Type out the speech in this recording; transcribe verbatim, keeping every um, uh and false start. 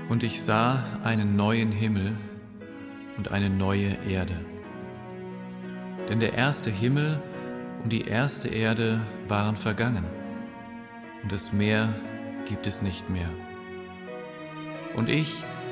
Und ich sah einen neuen Himmel und eine neue Erde. Denn der erste Himmel und die erste Erde waren vergangen, und das Meer gibt es nicht mehr. Und ich